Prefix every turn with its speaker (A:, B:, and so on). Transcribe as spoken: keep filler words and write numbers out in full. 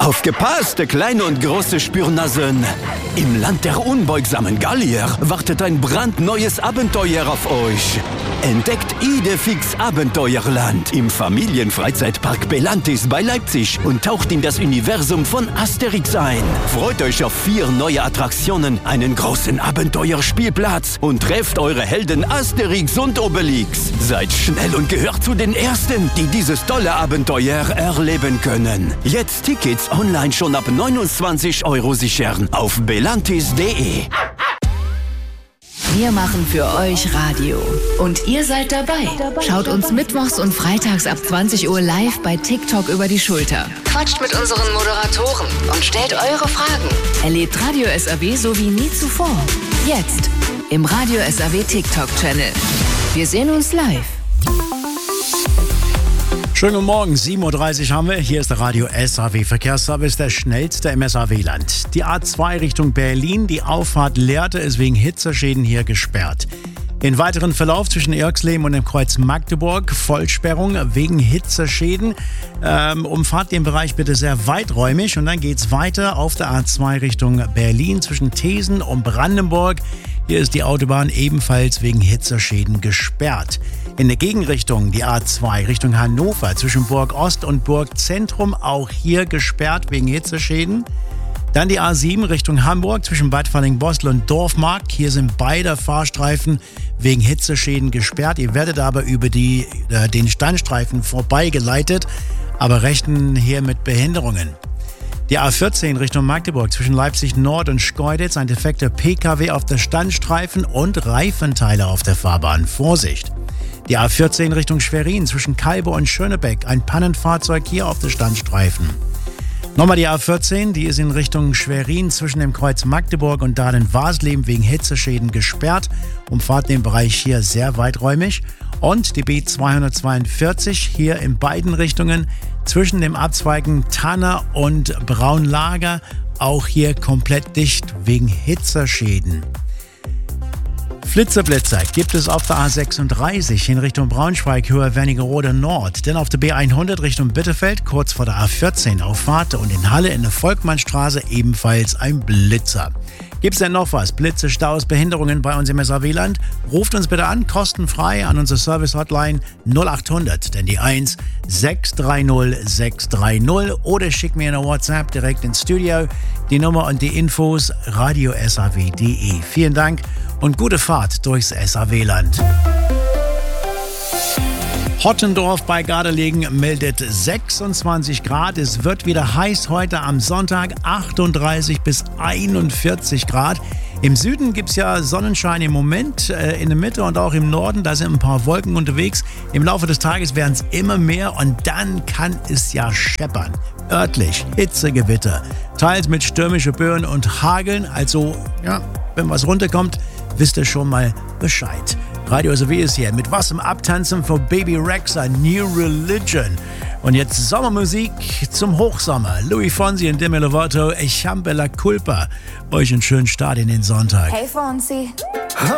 A: Aufgepasst, kleine und große Spürnasen! Im Land der unbeugsamen Gallier wartet ein brandneues Abenteuer auf euch. Entdeckt Idefix Abenteuerland im Familienfreizeitpark Belantis bei Leipzig und taucht in das Universum von Asterix ein. Freut euch auf vier neue Attraktionen, einen großen Abenteuerspielplatz und trefft eure Helden Asterix und Obelix. Seid schnell und gehört zu den Ersten, die dieses tolle Abenteuer erleben können. Jetzt Tickets online schon ab neunundzwanzig Euro sichern auf belantis punkt de.
B: Wir machen für euch Radio. Und ihr seid dabei. Schaut uns mittwochs und freitags ab zwanzig Uhr live bei TikTok über die Schulter. Quatscht mit unseren Moderatoren und stellt eure Fragen. Erlebt Radio S R W so wie nie zuvor. Jetzt im Radio S R W TikTok-Channel. Wir sehen uns live.
C: Schönen guten Morgen, sieben Uhr dreißig haben wir. Hier ist der Radio S R W Verkehrsservice, der schnellste im S R W-Land. Die A zwei Richtung Berlin, die Auffahrt Lehrte ist wegen Hitzeschäden hier gesperrt. In weiteren Verlauf zwischen Irxleben und dem Kreuz Magdeburg, Vollsperrung wegen Hitzeschäden. Ähm, umfahrt den Bereich bitte sehr weiträumig und dann geht's weiter auf der A zwei Richtung Berlin zwischen Thesen und Brandenburg. Hier ist die Autobahn ebenfalls wegen Hitzeschäden gesperrt. In der Gegenrichtung die A zwei Richtung Hannover zwischen Burg Ost und Burg Zentrum, auch hier gesperrt wegen Hitzeschäden. Dann die A sieben Richtung Hamburg zwischen Bad Falling-Bostel und Dorfmark. Hier sind beide Fahrstreifen wegen Hitzeschäden gesperrt. Ihr werdet aber über die, äh, den Standstreifen vorbeigeleitet, aber rechnen hier mit Behinderungen. Die A vierzehn Richtung Magdeburg zwischen Leipzig Nord und Schkeuditz, ein defekter P K W auf der Standstreifen und Reifenteile auf der Fahrbahn. Vorsicht! Die A vierzehn Richtung Schwerin zwischen Kalbe und Schönebeck, ein Pannenfahrzeug hier auf der Standstreifen. Nochmal die A vierzehn, die ist in Richtung Schwerin zwischen dem Kreuz Magdeburg und Dahlen-Wasleben wegen Hitzeschäden gesperrt. Umfahrt den Bereich hier sehr weiträumig. Und die B zweihundertzweiundvierzig hier in beiden Richtungen zwischen dem Abzweigen Tanner und Braunlager, auch hier komplett dicht wegen Hitzeschäden. Flitzer-Blitzer gibt es auf der A sechsunddreißig in Richtung Braunschweig, Höhe Wernigerode Nord. Denn auf der B hundert Richtung Bitterfeld, kurz vor der A vierzehn Auffahrt und in Halle in der Volkmannstraße ebenfalls ein Blitzer. Gibt's denn noch was? Blitze, Staus, Behinderungen bei uns im S R W-Land? Ruft uns bitte an, kostenfrei an unsere Service-Hotline null acht hundert, denn die eins sechs drei null sechs drei null oder schickt mir eine WhatsApp direkt ins Studio. Die Nummer und die Infos radio s r w punkt de. Vielen Dank und gute Fahrt durchs S R W-Land. Hottendorf bei Gardelegen meldet sechsundzwanzig Grad. Es wird wieder heiß heute am Sonntag, achtunddreißig bis einundvierzig Grad. Im Süden gibt es ja Sonnenschein im Moment, äh, in der Mitte und auch im Norden. Da sind ein paar Wolken unterwegs. Im Laufe des Tages werden es immer mehr und dann kann es ja scheppern. Örtlich Hitzegewitter, teils mit stürmischen Böen und Hageln. Also, ja, wenn was runterkommt, wisst ihr schon mal Bescheid. Radio S R W ist hier mit was im Abtanzen für Baby Rexha, New Religion. Und jetzt Sommermusik zum Hochsommer. Louis Fonsi und Demi Lovato, Echampe la Culpa. Euch einen schönen Start in den Sonntag.
D: Hey Fonsi.